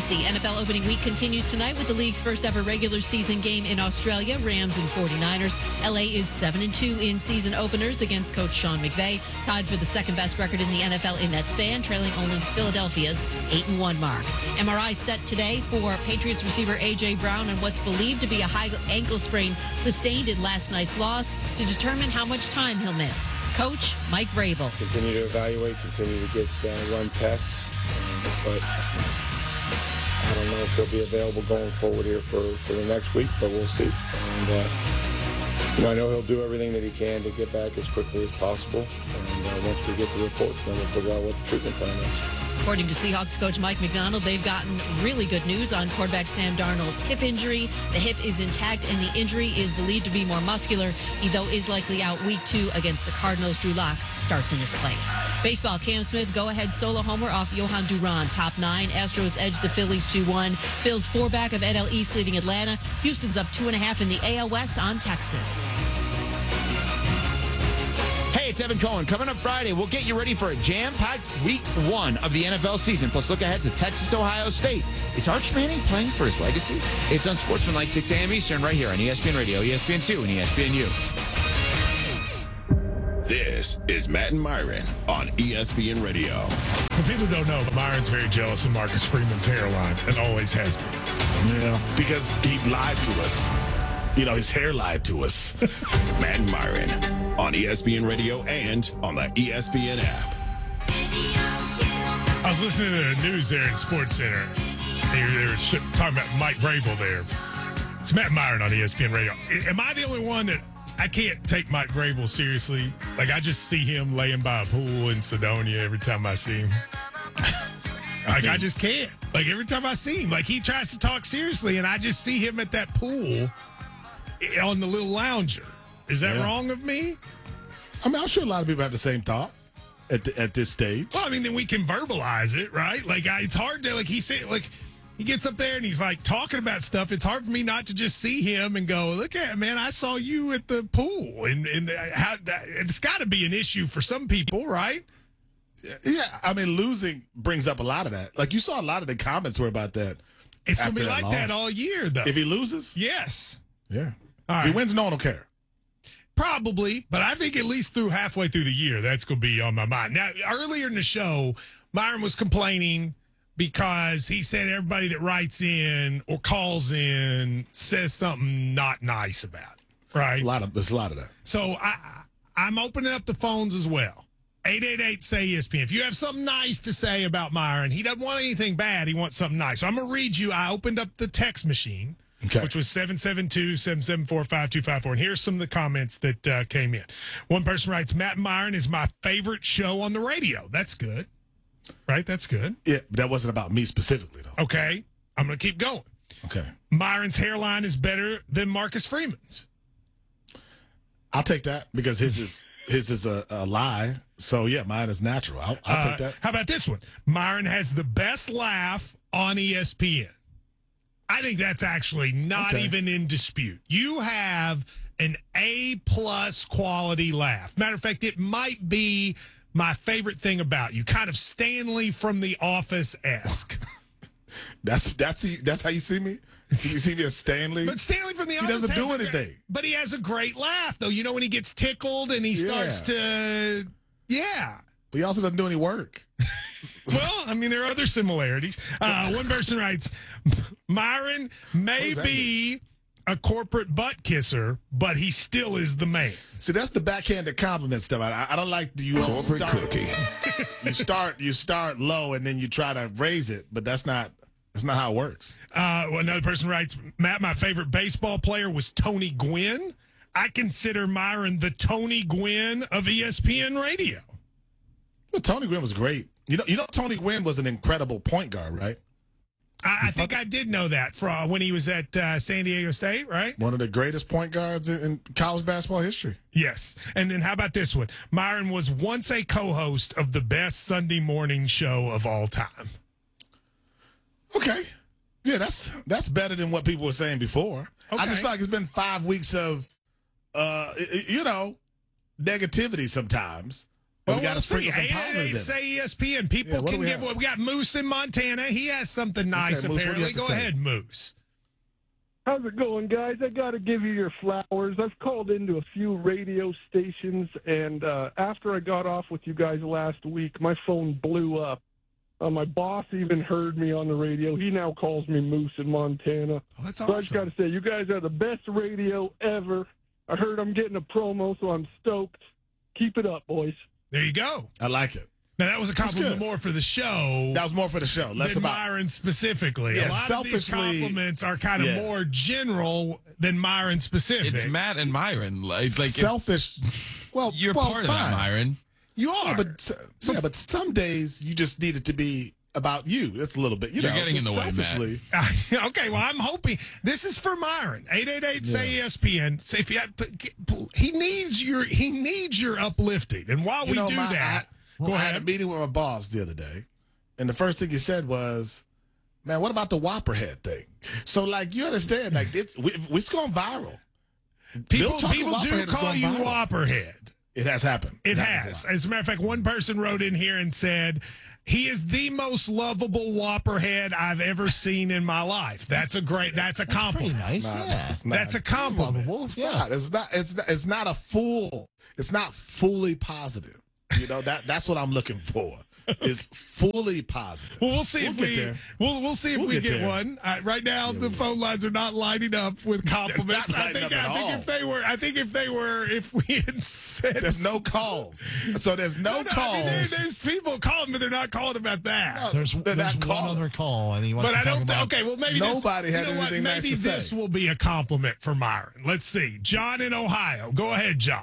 CBC. NFL opening week continues tonight with the league's first ever regular season game in Australia. Rams and 49ers. LA is 7-2 in season openers against coach Sean McVay, tied for the second best record in the NFL in that span, trailing only Philadelphia's 8-1 mark. MRI set today for Patriots receiver A.J. Brown on what's believed to be a high ankle sprain sustained in last night's loss to determine how much time he'll miss. Coach Mike Vrabel. Continue to evaluate, continue to get run tests, but I don't know if he'll be available going forward here for the next week, but we'll see. And I know he'll do everything that he can to get back as quickly as possible. And once we get the reports, then we'll figure out what the treatment plan is. According to Seahawks coach Mike McDonald, they've gotten really good news on quarterback Sam Darnold's hip injury. The hip is intact, and the injury is believed to be more muscular. He, though, is likely out week 2 against the Cardinals. Drew Lock starts in his place. Baseball, Cam Smith, go-ahead solo homer off Johan Duran. Top 9. Astros edge the Phillies 2-1. Phil's 4-back of NL East leading Atlanta. Houston's up 2.5 in the AL West on Texas. Hey, it's Evan Cohen. Coming up Friday, we'll get you ready for a jam-packed week 1 of the NFL season. Plus, look ahead to Texas, Ohio State. Is Arch Manning playing for his legacy? It's on Sportsmanlike 6 a.m. Eastern right here on ESPN Radio, ESPN2, and ESPNU. This is Matt and Myron on ESPN Radio. What people don't know, Myron's very jealous of Marcus Freeman's hairline and always has been. Yeah, because he lied to us. You know, his hair lied to us. Matt and Myron on ESPN Radio and on the ESPN app. I was listening to the news there in SportsCenter. They were talking about Mike Vrabel there. It's Matt and Myron on ESPN Radio. Am I the only one that I can't take Mike Vrabel seriously? Like, I just see him laying by a pool in Sedonia every time I see him. I just can't. Like, every time I see him, like, he tries to talk seriously, and I just see him at that pool on the little lounger. Is that wrong of me? I mean, I'm sure a lot of people have the same thought at this stage. Well, I mean, then we can verbalize it, right? Like, it's hard to, like, he said, like, he gets up there and he's, like, talking about stuff. It's hard for me not to just see him and go, look at, man, I saw you at the pool. And it's got to be an issue for some people, right? Yeah, I mean, losing brings up a lot of that. Like, you saw a lot of the comments were about that. It's going to be like that all year, though. If he loses? Yes. Yeah. All right. If he wins, no one will care. Probably, but I think at least through halfway through the year, that's going to be on my mind. Now, earlier in the show, Myron was complaining because he said everybody that writes in or calls in says something not nice about it, right? There's a lot of that. So I'm opening up the phones as well. 888-SAY-ESPN. If you have something nice to say about Myron, he doesn't want anything bad. He wants something nice. So I'm going to read you. I opened up the text machine. Okay. Which was 772-774-5254. And here's some of the comments that came in. One person writes, Matt and Myron is my favorite show on the radio. That's good. Right? That's good. Yeah, but that wasn't about me specifically, though. Okay. I'm going to keep going. Okay. Myron's hairline is better than Marcus Freeman's. I'll take that because his is a lie. So, yeah, mine is natural. I'll take that. How about this one? Myron has the best laugh on ESPN. I think that's actually not even in dispute. You have an A-plus quality laugh. Matter of fact, it might be my favorite thing about you. Kind of Stanley from The Office-esque. That's how you see me? You see me as Stanley? But Stanley from The Office doesn't do anything. But he has a great laugh, though. You know when he gets tickled and he starts to, But he also doesn't do any work. Well, I mean, there are other similarities. One person writes, Myron may be a corporate butt kisser, but he still is the man. See, that's the backhanded compliment stuff. I don't like you corporate cookie. you start low and then you try to raise it, but that's not how it works. Another person writes, Matt, my favorite baseball player was Tony Gwynn. I consider Myron the Tony Gwynn of ESPN Radio. Well, Tony Gwynn was great. You know, Tony Gwynn was an incredible point guard, right? I think I did know that when he was at San Diego State, right? One of the greatest point guards in college basketball history. Yes. And then how about this one? Myron was once a co-host of the best Sunday morning show of all time. Okay. Yeah, that's better than what people were saying before. Okay. I just feel like it's been 5 weeks of, negativity sometimes. Well, we got to we'll see. sprinkle some positive. 888 say ESPN. People Yeah, what can do we give. have? We got Moose in Montana. He has something nice. Moose, what do you apparently, have to go say? ahead, Moose. How's it going, guys? I got to give you your flowers. I've called into a few radio stations, and after I got off with you guys last week, my phone blew up. My boss even heard me on the radio. He now calls me Moose in Montana. Oh, that's So I just got awesome. to say, you guys are the best radio ever. I heard I'm getting a promo, so I'm stoked. Keep it up, boys. There you go. I like it. Now that was a compliment good. more for the show. That was more for the show. Less than about Myron specifically. Yeah, a lot of these selfishly, compliments are kind of yeah. more general than Myron specific. It's Matt and Myron. Like selfish. Well, you're well, part of fine. that, Myron. You are. But some days you just need it to be about you. It's a little bit. You're getting just in the way, Matt. selfishly. Okay, well, I'm hoping this is for Myron. 888 say ESPN. Say if you have, he needs your uplifting, and while we do that, go I had a ahead. meeting with my boss the other day, and the first thing he said was, "Man, what about the Whopper head thing?" So, like, you understand, like, it's gone viral. People Chocolate do Whopper Head has call gone you viral. Whopperhead. It has happened. It happens has. a lot. As a matter of fact, one person wrote in here and said, he is the most lovable Whopperhead I've ever seen in my life. That's a compliment. Nice, yeah. That's a compliment. Lovable. It's not. It's not a full. It's not fully positive. You know that's what I'm looking for. Is fully positive. Well, we'll see if We'll get there. we'll see if We'll we get get there. one. Right now, the phone lines are not lining up with compliments. They're not lining up at all. If we had said There's no calls. So there's no calls. I mean, there's people calling, but they're not calling about that. There's They're one not calling. other call, and he wants But to I talk don't. about. Okay, well maybe Nobody this, had you know what, anything nice maybe to this say. will be a compliment for Myron. Let's see. John in Ohio. Go ahead, John.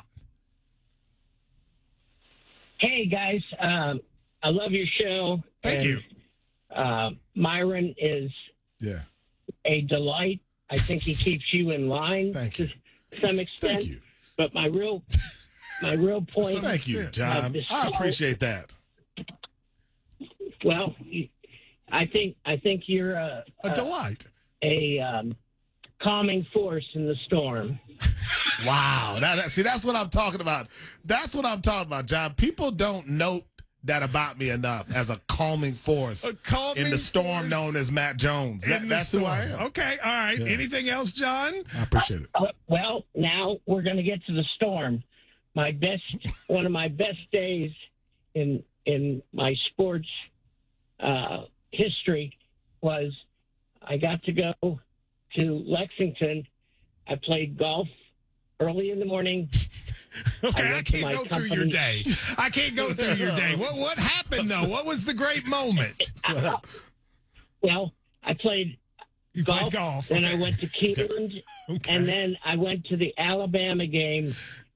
Hey, guys. I love your show. Thank you. Myron is Yeah. a delight. I think he keeps you in line Thank to you. some extent. Thank you. But my real point. Thank you, John. this I show- appreciate that. Well, I think you're A delight. a calming force in the storm. Wow. See, that's what I'm talking about. That's what I'm talking about, John. People don't note that about me enough as a calming force in the storm force known as Matt Jones. That's who I am. Okay, all right. Yeah. Anything else, John? I appreciate it. Well, now we're going to get to the storm. One of my best days in my sports history was I got to go to Lexington. I played golf early in the morning. Okay, I went to can't my go through your company. day. I can't go through your day. What happened though? What was the great moment? Well, I played You golf, played golf. then I okay. went to Keeneland, Okay. and then I went to the Alabama game,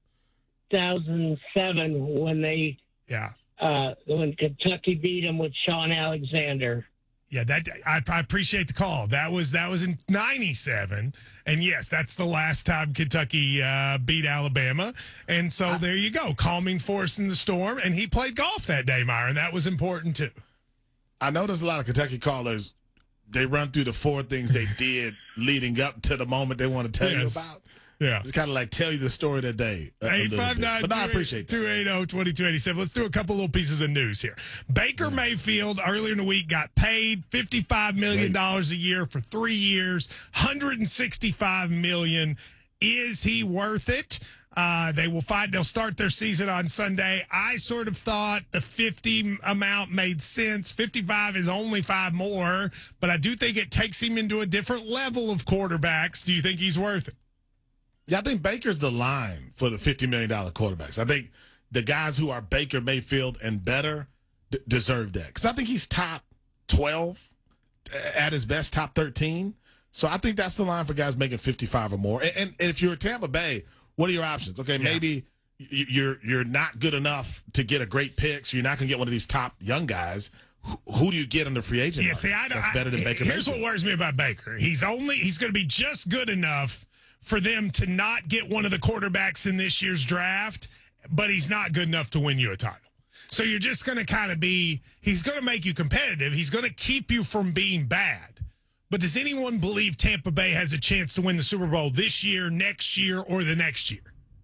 2007, Yeah. when Kentucky beat them with Sean Alexander. Yeah, I appreciate the call. That was in '97, and yes, that's the last time Kentucky beat Alabama. And so there you go, calming force in the storm. And he played golf that day, Myron. That was important too. I know there's a lot of Kentucky callers. They run through the four things they did leading up to the moment they want to tell Yes. you about. Yeah. Just kind of like tell you the story of the day. a little bit. 859 But no, I appreciate that. 280-2287. Let's do a couple little pieces of news here. Baker Mayfield earlier in the week got paid $55 million a year for 3 years, $165 million. Is he worth it? They'll start their season on Sunday. I sort of thought the 50 amount made sense. 55 is only 5 more, but I do think it takes him into a different level of quarterbacks. Do you think he's worth it? Yeah, I think Baker's the line for the $50 million quarterbacks. I think the guys who are Baker Mayfield and better deserve that. Because I think he's top 12 at his best, top 13. So I think that's the line for guys making 55 or more. And if you're Tampa Bay, what are your options? Okay, maybe you're not good enough to get a great pick, so you're not going to get one of these top young guys. Who do you get on the free agent? Yeah, see, that's better than Baker Here's Mayfield. what worries me about Baker. He's going to be just good enough for them to not get one of the quarterbacks in this year's draft, but he's not good enough to win you a title. So you're just going to kind of he's going to make you competitive. He's going to keep you from being bad. But does anyone believe Tampa Bay has a chance to win the Super Bowl this year, next year, or the next year?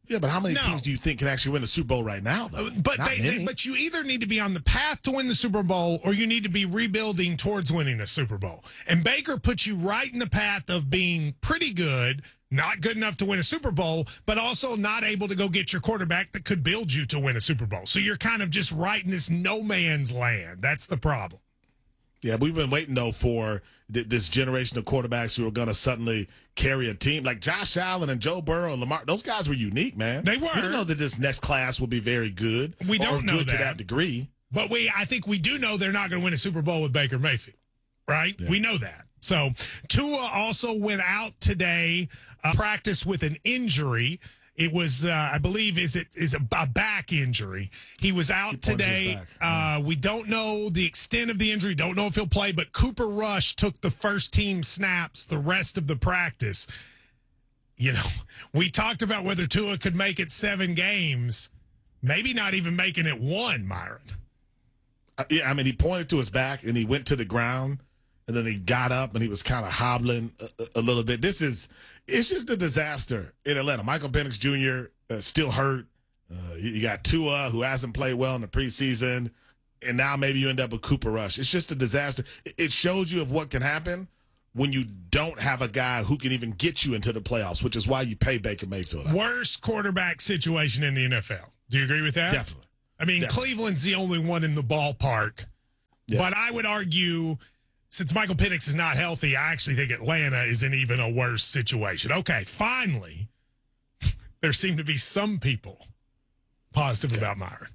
Yeah, but how many No. teams do you think can actually win the Super Bowl right now, though? But Not many. but you either need to be on the path to win the Super Bowl or you need to be rebuilding towards winning a Super Bowl. And Baker puts you right in the path of being pretty good, not good enough to win a Super Bowl, but also not able to go get your quarterback that could build you to win a Super Bowl. So you're kind of just right in this no man's land. That's the problem. Yeah, we've been waiting, though, for this generation of quarterbacks who are going to suddenly carry a team. Like Josh Allen and Joe Burrow and Lamar, those guys were unique, man. They were. We don't know that this next class will be very good. We don't or know good to that. that degree. But I think we do know they're not going to win a Super Bowl with Baker Mayfield, right? Yeah. We know that. So Tua also went out today, practice with an injury. It was, I believe, is a back injury. He was out today. We don't know the extent of the injury. Don't know if he'll play. But Cooper Rush took the first team snaps the rest of the practice. You know, we talked about whether Tua could make it 7 games. Maybe not even making it 1, Myron. Yeah, I mean, he pointed to his back and he went to the ground, and then he got up and he was kind of hobbling a little bit. It's just a disaster in Atlanta. Michael Penix Jr. Still hurt. You got Tua, who hasn't played well in the preseason, and now maybe you end up with Cooper Rush. It's just a disaster. It shows you of what can happen when you don't have a guy who can even get you into the playoffs, which is why you pay Baker Mayfield. Worst quarterback situation in the NFL. Do you agree with that? Definitely. I mean, Definitely. Cleveland's the only one in the ballpark. Yeah. But I would argue, since Michael Penix is not healthy, I actually think Atlanta is in even a worse situation. Okay, finally, there seem to be some people positive about Myron.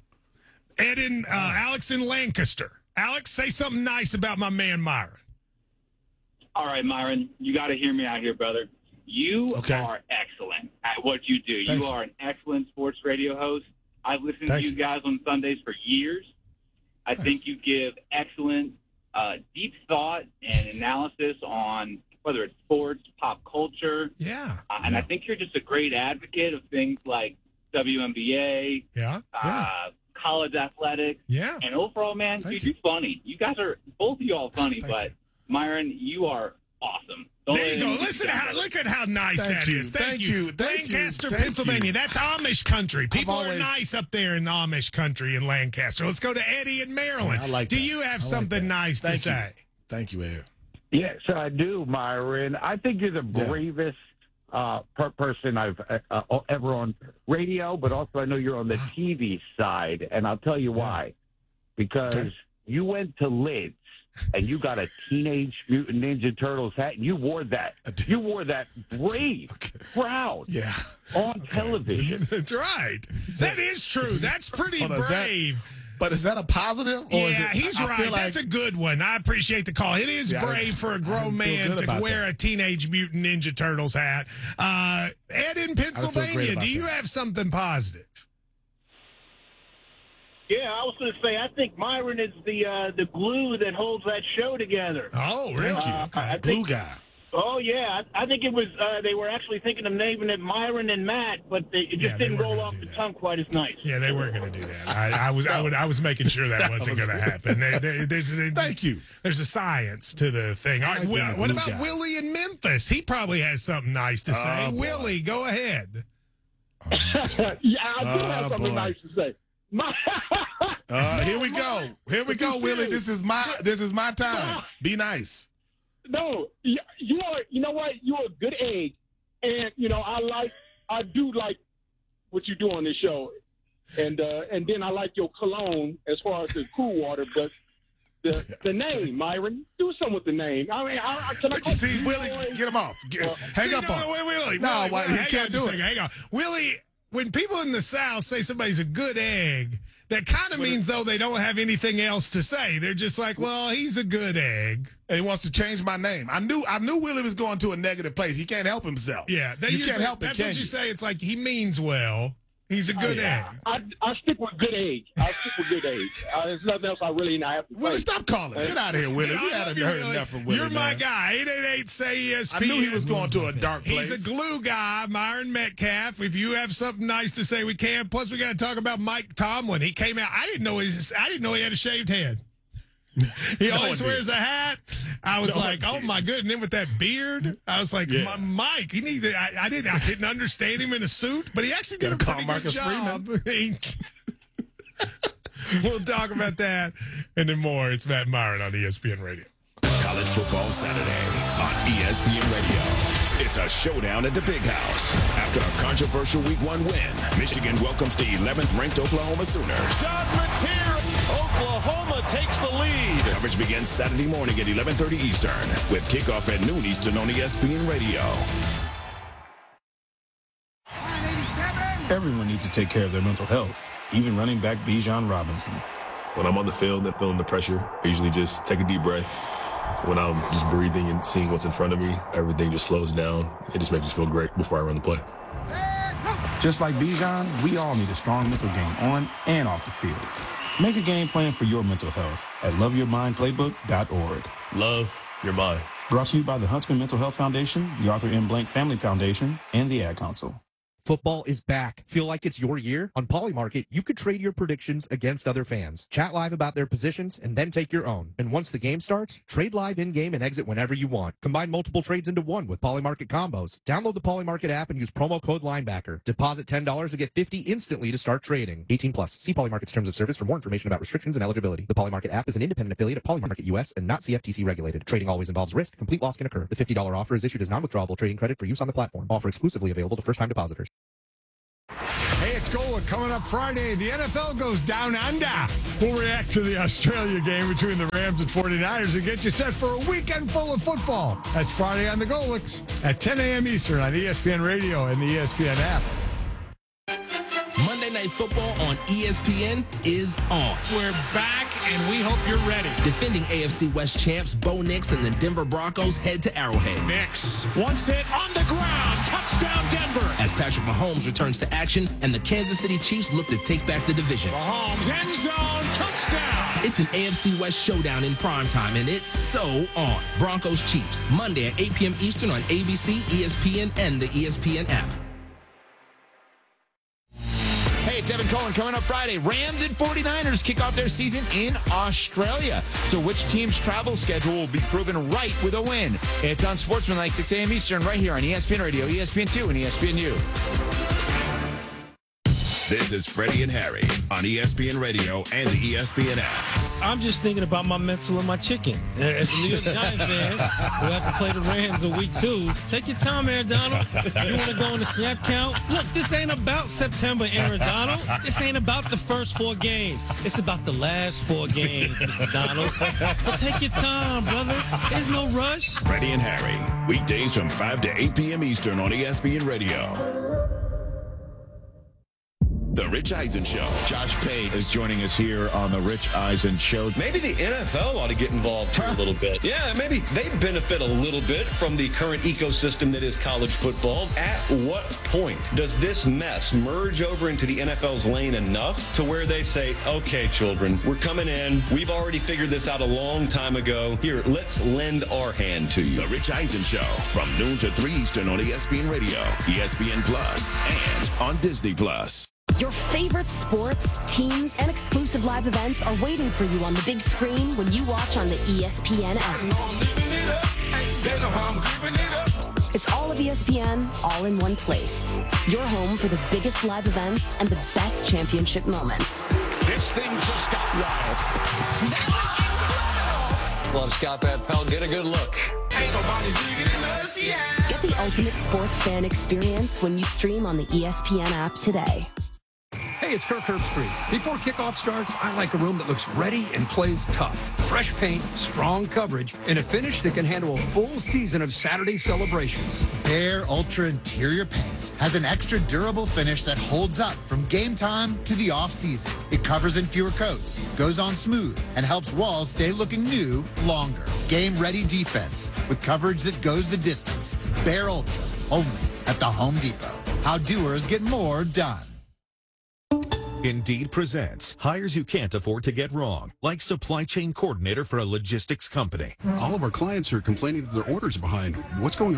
Alex in Lancaster. Alex, say something nice about my man Myron. All right, Myron, you got to hear me out here, brother. You are excellent at what you do. Thank you you. are an excellent sports radio host. I've listened Thank to you guys on Sundays for years. I think you give excellent, deep thought and analysis on whether it's sports, pop culture. Yeah. And I think you're just a great advocate of things like WNBA, college athletics. Yeah. And overall, man, Thank you're funny. You guys are, both of you all funny, Thank but you. Myron, you are awesome. There you go. Listen, look at how nice Thank that you. is. Thank you. Thank you. Lancaster, Thank Pennsylvania. you. That's Amish country. People are always- nice up there in Amish country in Lancaster. Let's go to Eddie in Maryland. I like Do that. you have I like something that. nice Thank to you. say? Thank you, Ed. Yes, I do, Myron. I think you're the bravest person I've ever on radio, but also I know you're on the TV side, and I'll tell you why. Because you went to Lids and you got a Teenage Mutant Ninja Turtles hat, and you wore that. You wore that brave, proud on television. That's right. That is true. That's pretty Hold on, brave. But is that a positive? Or is Yeah, it, he's I right. feel like- That's a good one. I appreciate the call. It is Yeah, brave for a I grown feel man good to about wear that. a Teenage Mutant Ninja Turtles hat. Ed in Pennsylvania, about do you that. have something positive? Yeah, I was going to say, I think Myron is the glue that holds that show together. Oh, really? I Glue think, guy. oh, yeah. I think it was, they were actually thinking of naming it Myron and Matt, but it just didn't roll off the tongue quite as nice. Yeah, they weren't going to do that. I was making sure that wasn't going to happen. Thank you. There's a science to the thing. All right, like being a what glue about guy. Willie in Memphis? He probably has something nice to say. boy. Willie, go ahead. Yeah, I do have Oh, something boy. nice to say. Here we go. Here we go, Willie. This is my time. Be nice. No, you are. You know what? You're a good egg, and you know I do like what you do on this show, and then I like your cologne as far as the cool water, but the name, Myron, do something with the name. I mean, can I But you see, Willie, get him off. Hang up on him. Willie. No, Willie, he hang can't on do just a it. second, Hang on. Willie, when people in the South say somebody's a good egg, that kind of means, though, they don't have anything else to say. They're just like, well, he's a good egg. And he wants to change my name. I knew Willie was going to a negative place. He can't help himself. Yeah, you can't help it, That's can what you you? say. It's like he means well. He's a good egg. I stick with good egg. I stick with good egg. There's nothing else I really not have to Willie, say. stop calling. Get out of here, Willie. We haven't heard enough from Willie. You're my man. guy. 888-SAY-ESPN. I knew he was going to a dark place. He's a glue guy, Myron Metcalf. If you have something nice to say, we can. Plus, we got to talk about Mike Tomlin. He came out. I didn't know he had a shaved head. He always wears a hat. I was like, oh my goodness. And then with that beard, I was like, Mike, he needs. I didn't understand him in a suit, but he actually did a pretty good job. We'll talk about that and then more. It's Matt Myron on ESPN Radio. College Football Saturday on ESPN Radio. It's a showdown at the Big House. After a controversial Week 1 win, Michigan welcomes the 11th-ranked Oklahoma Sooners. John Mateer, Oklahoma takes the lead. Coverage begins Saturday morning at 11:30 Eastern with kickoff at noon Eastern on ESPN Radio. Everyone needs to take care of their mental health, even running back Bijan Robinson. When I'm on the field and feeling the pressure, I usually just take a deep breath. When I'm just breathing and seeing what's in front of me, everything just slows down. It just makes me feel great before I run the play. Just like Bijan, we all need a strong mental game on and off the field. Make a game plan for your mental health at loveyourmindplaybook.org. Love your mind. Brought to you by the Huntsman Mental Health Foundation, the Arthur M. Blank Family Foundation, and the Ad Council. Football is back. Feel like it's your year? On Polymarket, you could trade your predictions against other fans. Chat live about their positions and then take your own. And once the game starts, trade live in-game and exit whenever you want. Combine multiple trades into one with Polymarket combos. Download the Polymarket app and use promo code Linebacker. Deposit $10 to get $50 instantly to start trading. 18 plus. See Polymarket's terms of service for more information about restrictions and eligibility. The Polymarket app is an independent affiliate of Polymarket US and not CFTC regulated. Trading always involves risk. Complete loss can occur. The $50 offer is issued as non-withdrawable trading credit for use on the platform. Offer exclusively available to first-time depositors. Hey, it's Gola coming up Friday. The NFL goes down under. We'll react to the Australia game between the Rams and 49ers and get you set for a weekend full of football. That's Friday on the Golix at 10 a.m. Eastern on ESPN Radio and the ESPN app. Monday Night Football on ESPN is on. We're back, and we hope you're ready. Defending AFC West champs Bo Nix and the Denver Broncos head to Arrowhead. Nix wants it on the ground. Touchdown, Denver. As Patrick Mahomes returns to action and the Kansas City Chiefs look to take back the division. Mahomes, end zone, touchdown. It's an AFC West showdown in primetime, and it's so on. Broncos Chiefs, Monday at 8 p.m. Eastern on ABC, ESPN, and the ESPN app. Hey, it's Evan Cohen coming up Friday. Rams and 49ers kick off their season in Australia. So which team's travel schedule will be proven right with a win? It's on Sportsmanlike 6 a.m. Eastern right here on ESPN Radio, ESPN2, and ESPNU. This is Freddie and Harry on ESPN Radio and the ESPN app. I'm just thinking about my mental and my chicken. As a New York Giants fan, we have to play the Rams in week 2. Take your time, Aaron Donald. You want to go in the snap count? Look, this ain't about September, Aaron Donald. This ain't about the first 4 games. It's about the last 4 games, Mr. Donald. So take your time, brother. There's no rush. Freddie and Harry, weekdays from 5 to 8 p.m. Eastern on ESPN Radio. The Rich Eisen Show. Josh Pate is joining us here on the Rich Eisen Show. Maybe the NFL ought to get involved here a little bit. Yeah, maybe they benefit a little bit from the current ecosystem that is college football. At what point does this mess merge over into the NFL's lane enough to where they say, okay, children, we're coming in. We've already figured this out a long time ago. Here, let's lend our hand to you. The Rich Eisen Show from noon to 3 Eastern on ESPN Radio, ESPN Plus, and on Disney Plus. Your favorite sports, teams, and exclusive live events are waiting for you on the big screen when you watch on the ESPN app. It's all of ESPN, all in one place. Your home for the biggest live events and the best championship moments. This thing just got wild. Love Scott Van Pelt. Get a good look. Ain't nobody bigger than us, yeah. Get the ultimate sports fan experience when you stream on the ESPN app today. Hey, it's Kirk Herbstreit. Before kickoff starts, I like a room that looks ready and plays tough. Fresh paint, strong coverage, and a finish that can handle a full season of Saturday celebrations. Behr Ultra Interior Paint has an extra durable finish that holds up from game time to the off-season. It covers in fewer coats, goes on smooth, and helps walls stay looking new longer. Game-ready defense with coverage that goes the distance. Behr Ultra, only at the Home Depot. How doers get more done. Indeed presents hires you can't afford to get wrong, like supply chain coordinator for a logistics company. All of our clients are complaining that their orders are behind. What's going on?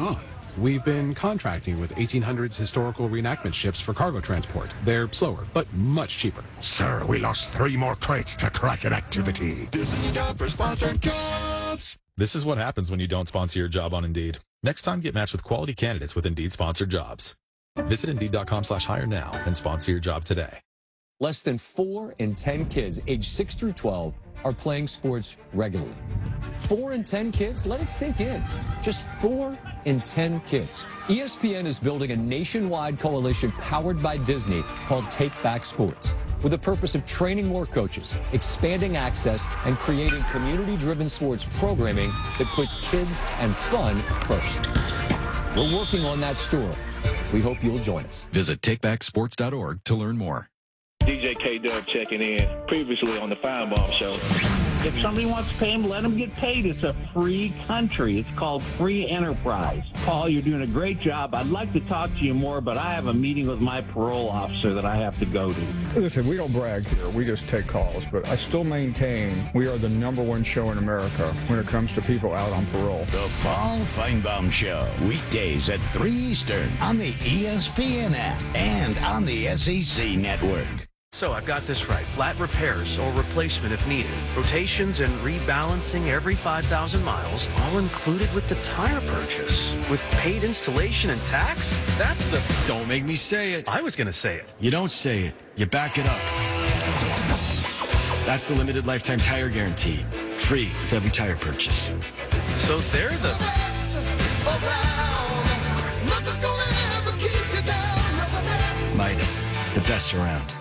We've been contracting with 1800s historical reenactment ships for cargo transport. They're slower, but much cheaper. Sir, we lost 3 more crates to Kraken activity. This is the job for sponsored jobs. This is what happens when you don't sponsor your job on Indeed. Next time, get matched with quality candidates with Indeed sponsored jobs. Visit Indeed.com/hire now and sponsor your job today. Less than 4 in 10 kids aged 6 through 12 are playing sports regularly. 4 in 10 kids? Let it sink in. Just 4 in 10 kids. ESPN is building a nationwide coalition powered by Disney called Take Back Sports, with the purpose of training more coaches, expanding access, and creating community-driven sports programming that puts kids and fun first. We're working on that story. We hope you'll join us. Visit takebacksports.org to learn more. DJ K-Dub checking in, previously on the Firebomb Show. If somebody wants to pay them, let them get paid. It's a free country. It's called free enterprise. Paul, you're doing a great job. I'd like to talk to you more, but I have a meeting with my parole officer that I have to go to. Listen, we don't brag here. We just take calls. But I still maintain we are the #1 show in America when it comes to people out on parole. The Paul Feinbaum Show, weekdays at 3 Eastern on the ESPN app and on the SEC network. So I've got this right. Flat repairs or replacement if needed. Rotations and rebalancing every 5,000 miles, all included with the tire purchase. With paid installation and tax? That's the... Don't make me say it. I was going to say it. You don't say it. You back it up. That's the limited lifetime tire guarantee. Free with every tire purchase. So they're the... Midas, the best around.